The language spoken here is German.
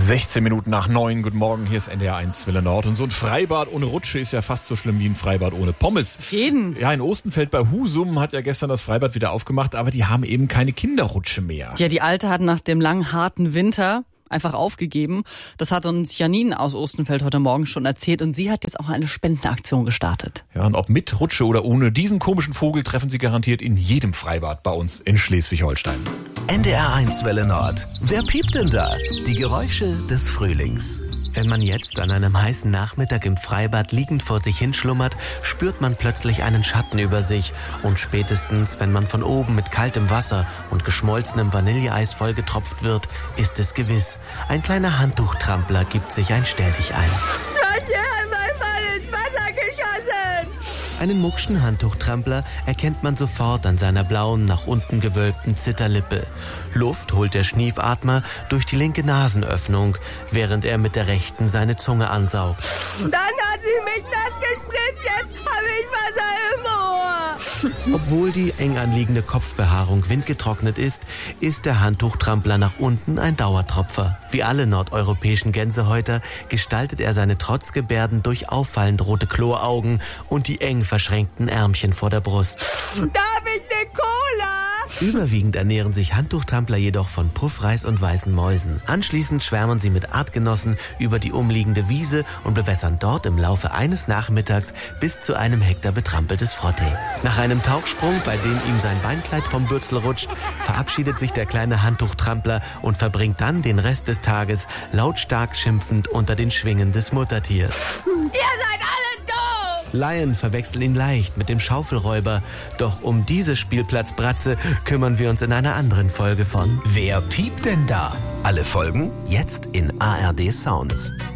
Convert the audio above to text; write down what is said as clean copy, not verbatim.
16 Minuten nach 9. Guten Morgen, hier ist NDR 1 Welle Nord. Und so ein Freibad ohne Rutsche ist ja fast so schlimm wie ein Freibad ohne Pommes. Jeden. Ja, in Ostenfeld bei Husum hat ja gestern das Freibad wieder aufgemacht, aber die haben eben keine Kinderrutsche mehr. Ja, die Alte hat nach dem langen, harten Winter einfach aufgegeben. Das hat uns Janine aus Ostenfeld heute Morgen schon erzählt und sie hat jetzt auch eine Spendenaktion gestartet. Ja, und ob mit Rutsche oder ohne, diesen komischen Vogel treffen Sie garantiert in jedem Freibad bei uns in Schleswig-Holstein. NDR 1 Welle Nord. Wer piept denn da? Die Geräusche des Frühlings. Wenn man jetzt an einem heißen Nachmittag im Freibad liegend vor sich hinschlummert, spürt man plötzlich einen Schatten über sich. Und spätestens, wenn man von oben mit kaltem Wasser und geschmolzenem Vanilleeis vollgetropft wird, ist es gewiss. Ein kleiner Handtuchtrampler gibt sich ein Stelldichein. ins Wasser geschossen! Einen muckschen Handtuchtrampler erkennt man sofort an seiner blauen, nach unten gewölbten Zitterlippe. Luft holt der Schniefatmer durch die linke Nasenöffnung, während er mit der rechten seine Zunge ansaugt. Dann hat sie mich nass gespritzt, jetzt habe ich Wasser im Ohr. Obwohl die eng anliegende Kopfbehaarung windgetrocknet ist, ist der Handtuchtrampler nach unten ein Dauertropfer. Wie alle nordeuropäischen Gänsehäuter gestaltet er seine Trotzgebärden durch auffallend rote Chloraugen und die eng verschränkten Ärmchen vor der Brust. Darf ich eine Cola? Überwiegend ernähren sich Handtuchtrampler jedoch von Puffreis und weißen Mäusen. Anschließend schwärmen sie mit Artgenossen über die umliegende Wiese und bewässern dort im Laufe eines Nachmittags bis zu einem Hektar betrampeltes Frottee. Nach einem Tauchsprung, bei dem ihm sein Beinkleid vom Bürzel rutscht, verabschiedet sich der kleine Handtuchtrampler und verbringt dann den Rest des Tages lautstark schimpfend unter den Schwingen des Muttertiers. Ihr seid alle doof! Laien verwechseln ihn leicht mit dem Schaufelräuber. Doch um diese Spielplatzbratze kümmern wir uns in einer anderen Folge von Wer piept denn da? Alle Folgen jetzt in ARD Sounds.